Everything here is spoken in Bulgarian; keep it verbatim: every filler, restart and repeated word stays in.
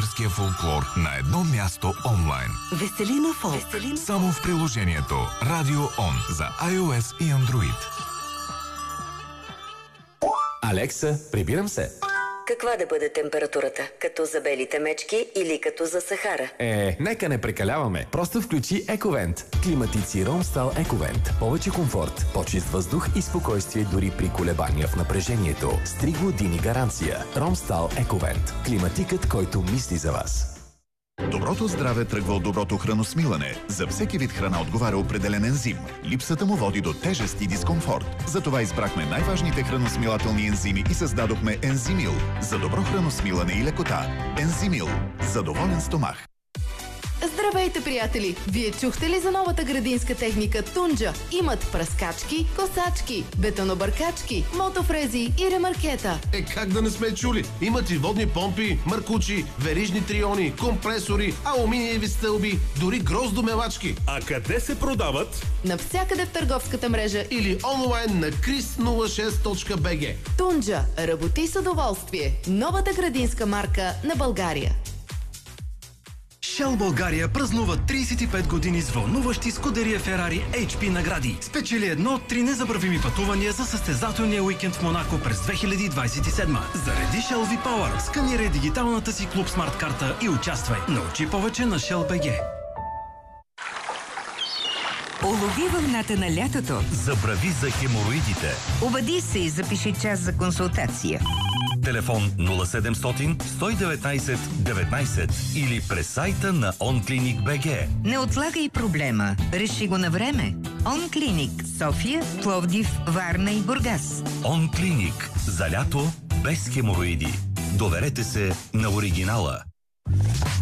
българския фолклор на едно място онлайн. Веселина фолк. Веселина. Само в приложението Радио Он за iOS и Android. Алекса, прибирам се. Каква да бъде температурата? Като за белите мечки или като за Сахара? Е, нека не прекаляваме. Просто включи Ековент. Климатици Ромстал Ековент. Повече комфорт, по-чист въздух и спокойствие дори при колебания в напрежението. С три години гаранция. Ромстал Ековент. Климатикът, който мисли за вас. Доброто здраве тръгва от доброто храносмилане. За всеки вид храна отговаря определен ензим. Липсата му води до тежест и дискомфорт. Затова избрахме най-важните храносмилателни ензими и създадохме Ензимил. За добро храносмилане и лекота. Ензимил. За доволен стомах. Здравейте, приятели! Вие чухте ли за новата градинска техника Тунджа? Имат пръскачки, косачки, бетонобъркачки, мотофрези и ремаркета. Е, как да не сме чули? Имат и водни помпи, маркучи, верижни триони, компресори, алуминиеви стълби, дори гроздомелачки. А къде се продават? Навсякъде в търговската мрежа или онлайн на крис нула шест точка би джи. Тунджа. Работи с удоволствие. Новата градинска марка на България. Shell България празнува трийсет и пет години с вълнуващи Скудерия Ферари Ейч Пи награди. Спечели едно от три незабравими пътувания за състезателния уикенд в Монако през две хиляди двадесет и седма. Зареди Shell V-Power, сканирай дигиталната си клуб смарт карта и участвай. Научи повече на Shell би джи. Улови вълната на лятото. Забрави за хемороидите. Обади се и запиши час за консултация. Телефон нула седемстотин сто и деветнадесет деветнадесет или през сайта на онклиник точка би джи. Не отлагай проблема. Реши го на време. Онклиник София, Пловдив, Варна и Бургас. Онклиник. За лято без хемороиди. Доверете се на оригинала.